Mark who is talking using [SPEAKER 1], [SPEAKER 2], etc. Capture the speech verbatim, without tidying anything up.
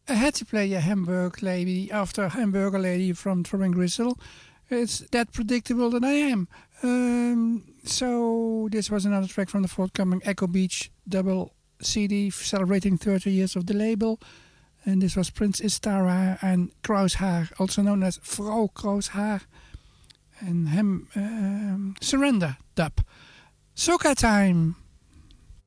[SPEAKER 1] I had to play a Hamburg lady after Hamburger Lady from Throbbing Gristle. It's that predictable that I am. Um, so this was another track from the forthcoming Echo Beach double C D celebrating thirty years of the label. And this was Prince Istara and Kroushaar, also known as Vrouw Kroushaar. And hem um, Surrender dub. Soca time!